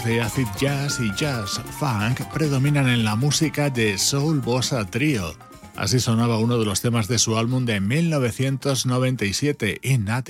ritmos de acid jazz y jazz funk predominan en la música de Soul Bossa Trio. Así sonaba uno de los temas de su álbum de 1997, In Nothing.